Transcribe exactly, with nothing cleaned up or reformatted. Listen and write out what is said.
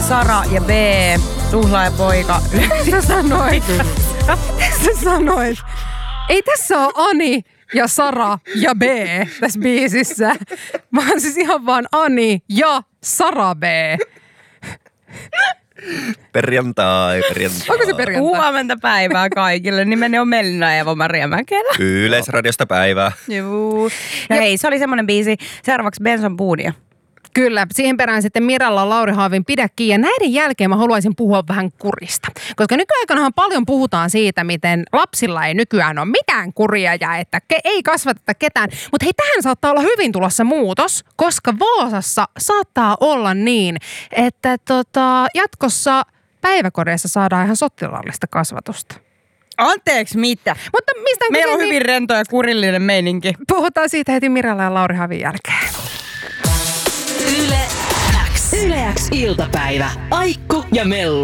Sara ja B, tuhlaajapoika. Sä sanoit. Sä sanoit. Ei tässä ole Ani ja Sara ja B tässä biisissä, vaan siis ihan vaan Ani ja Sara B. Perjantai, perjantai. Onko se perjantai? Huomenta päivää kaikille. Nimeni on Melina Eeva Maria Mäkelä. Yleisradiosta päivää. Juu. No hei, se oli semmoinen biisi. Seuraavaksi Benson Boonia. Kyllä, siihen perään sitten Miralla Lauri Haavin Pidä kiinni. Ja näiden jälkeen mä haluaisin puhua vähän kurista. Koska nykyaikanahan paljon puhutaan siitä, miten lapsilla ei nykyään ole mitään kuria ja että ke- ei kasvateta ketään. Mutta hei, tähän saattaa olla hyvin tulossa muutos, koska Vaasassa saattaa olla niin, että tota, jatkossa päiväkodeissa saadaan ihan sotilaallista kasvatusta. Anteeksi, mitä? Mutta mistä on Meillä on kyse, hyvin rento ja kurillinen meininki. puhutaan siitä heti Miralla ja Lauri Haavin jälkeen. Yle X. Yle X iltapäivä. Aikku ja Mellu.